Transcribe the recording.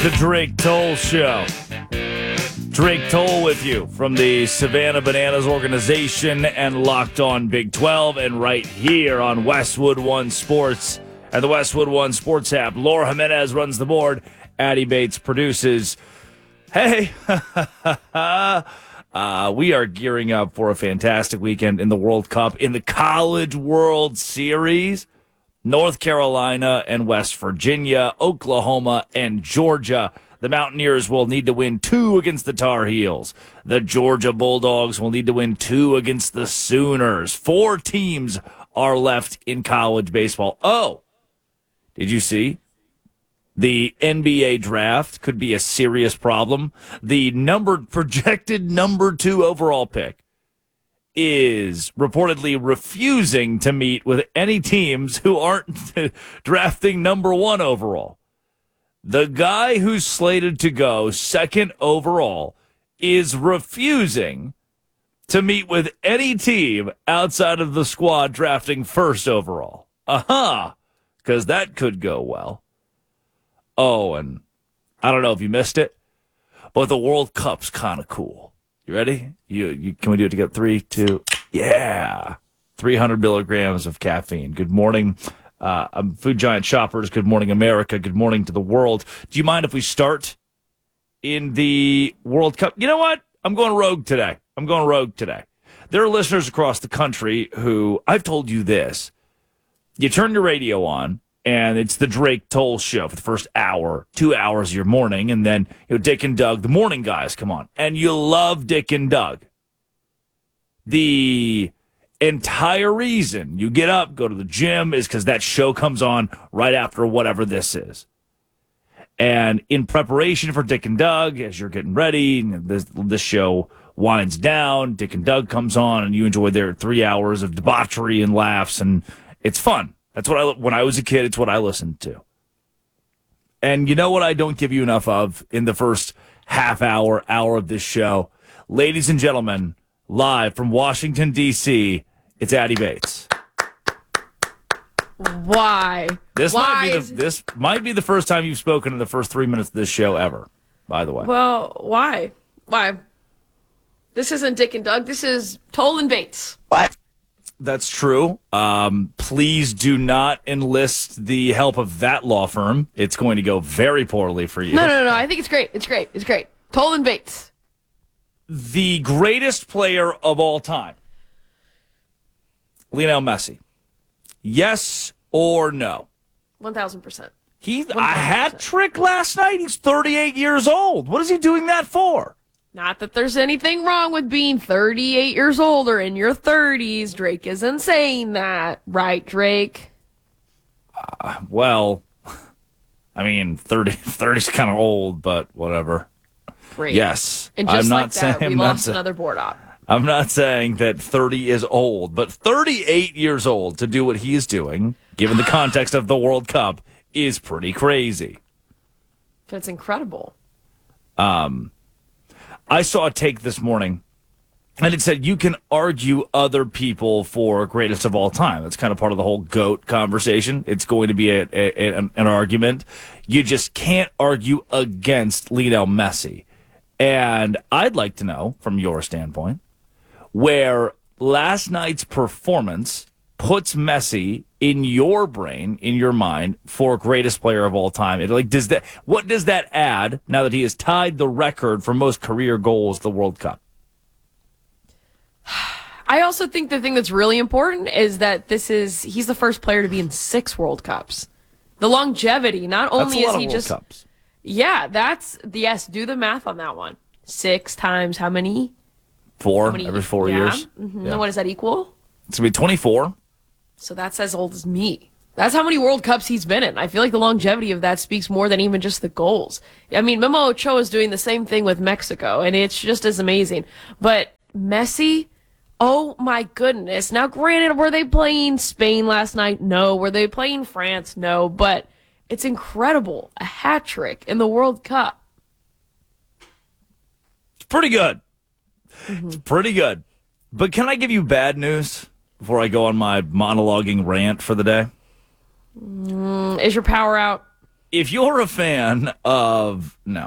the Drake Toll Show. Drake Toll with you from the Savannah Bananas organization and Locked On Big 12, and right here on Westwood One Sports and the Westwood One Sports app. Laura Jimenez runs the board. Addie Bates produces. Hey, we are gearing up for a fantastic weekend in the World Cup, in the College World Series. North Carolina and West Virginia, Oklahoma and Georgia. The Mountaineers will need to win 2 against the Tar Heels. The Georgia Bulldogs will need to win 2 against the Sooners. 4 teams are left in college baseball. Oh, did you see? The NBA draft could be a serious problem. The projected number 2 overall pick is reportedly refusing to meet with any teams who aren't drafting number 1 overall. The guy who's slated to go 2nd overall is refusing to meet with any team outside of the squad drafting 1st overall. Because that could go well. Oh, and I don't know if you missed it, but the World Cup's kind of cool. You ready? Can we do it together? 3, 2, yeah. 300 milligrams of caffeine. Good morning, Food Giant shoppers. Good morning, America. Good morning to the world. Do you mind if we start in the World Cup? You know what? I'm going rogue today. There are listeners across the country who, I've told you this. You turn your radio on, and it's the Drake Toll Show for the first hour, 2 hours of your morning, and then Dick and Doug, the morning guys, come on. And you love Dick and Doug. The entire reason you get up, go to the gym, is because that show comes on right after whatever this is. And in preparation for Dick and Doug, as you're getting ready, this show winds down, Dick and Doug comes on, and you enjoy their 3 hours of debauchery and laughs, and it's fun. That's when I was a kid, it's what I listened to. And you know what I don't give you enough of in the first half hour of this show? Ladies and gentlemen, live from Washington, D.C., it's Addie Bates. Why? This might be the first time you've spoken in the first 3 minutes of this show ever, by the way. Well, why? Why? This isn't Dick and Doug. This is Toll and Bates. What? That's true. Please do not enlist the help of that law firm. It's going to go very poorly for you. No. I think it's great. It's great. Toll and Bates. The greatest player of all time, Lionel Messi. Yes or no? 1,000%. He's a hat trick last night. He's 38 years old. What is he doing that for? Not that there's anything wrong with being 38 years old or in your 30s. Drake isn't saying that. Right, Drake? Well, I mean, 30's kind of old, but whatever. Great. Yes. And just I'm like not that, saying, we lost another board op. I'm not saying that 30 is old, but 38 years old to do what he's doing, given the context of the World Cup, is pretty crazy. That's incredible. I saw a take this morning, and it said you can argue other people for greatest of all time. That's kind of part of the whole GOAT conversation. It's going to be an argument. You just can't argue against Lionel Messi. And I'd like to know, from your standpoint, where last night's performance puts Messi in your brain, in your mind, for greatest player of all time. What does that add now that he has tied the record for most career goals the World Cup? I also think the thing that's really important is that he's the first player to be in 6 World Cups. The longevity, not only is he just World Cups. Yeah, do the math on that one. 6 times how many? 4 every 4 years. Mm-hmm. Yeah. What does that equal? It's going to be 24. So that's as old as me. That's how many World Cups he's been in. I feel like the longevity of that speaks more than even just the goals. I mean, Memo Ochoa is doing the same thing with Mexico, and it's just as amazing. But Messi, oh my goodness. Now, granted, were they playing Spain last night? No. Were they playing France? No. But it's incredible. A hat trick in the World Cup. It's pretty good. Mm-hmm. It's pretty good. But can I give you bad news before I go on my monologuing rant for the day? Is your power out? if you're a fan of no,